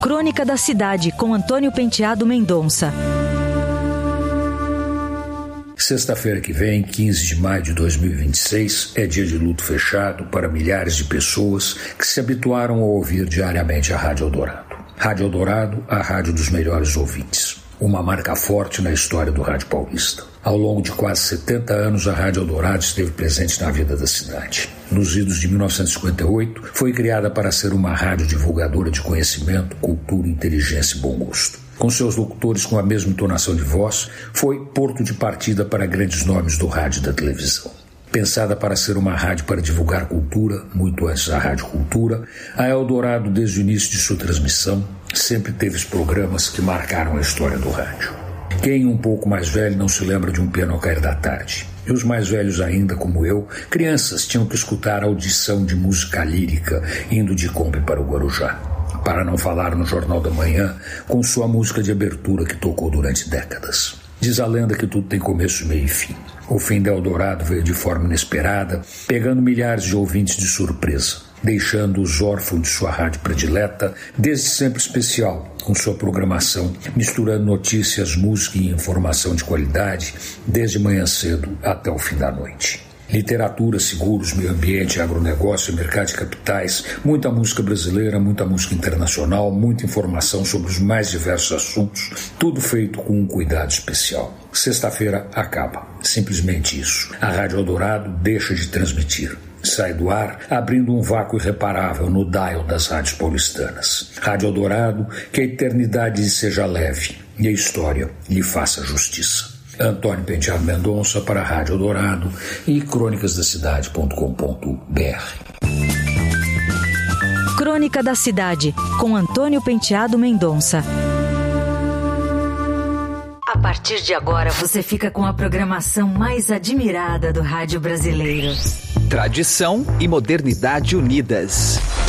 Crônica da Cidade, com Antônio Penteado Mendonça. Sexta-feira que vem, 15 de maio de 2026, é dia de luto fechado para milhares de pessoas que se habituaram a ouvir diariamente a Rádio Eldorado. Rádio Eldorado, a rádio dos melhores ouvintes. Uma marca forte na história do rádio paulista. Ao longo de quase 70 anos, a Rádio Eldorado esteve presente na vida da cidade. Nos idos de 1958, foi criada para ser uma rádio divulgadora de conhecimento, cultura, inteligência e bom gosto. Com seus locutores com a mesma entonação de voz, foi porto de partida para grandes nomes do rádio e da televisão. Pensada para ser uma rádio para divulgar cultura, muito antes da Rádio Cultura, a Eldorado, desde o início de sua transmissão, sempre teve os programas que marcaram a história do rádio. Quem um pouco mais velho não se lembra de Um Piano ao Cair da Tarde? E os mais velhos ainda, como eu, crianças, tinham que escutar a audição de música lírica indo de Kombi para o Guarujá. Para não falar no Jornal da Manhã, com sua música de abertura que tocou durante décadas. Diz a lenda que tudo tem começo, meio e fim. O fim da Eldorado veio de forma inesperada, pegando milhares de ouvintes de surpresa, deixando-os órfãos de sua rádio predileta, desde sempre especial, com sua programação, misturando notícias, música e informação de qualidade, desde manhã cedo até o fim da noite. Literatura, seguros, meio ambiente, agronegócio, mercado de capitais, muita música brasileira, muita música internacional, muita informação sobre os mais diversos assuntos, tudo feito com um cuidado especial. Sexta-feira acaba, simplesmente isso. A Rádio Eldorado deixa de transmitir. Sai do ar, abrindo um vácuo irreparável no dial das rádios paulistanas. Rádio Eldorado, que a eternidade seja leve e a história lhe faça justiça. Antônio Penteado Mendonça para a Rádio Eldorado e crônicasdacidade.com.br. Crônica da Cidade, com Antônio Penteado Mendonça. A partir de agora você fica com a programação mais admirada do rádio brasileiro. Tradição e modernidade unidas.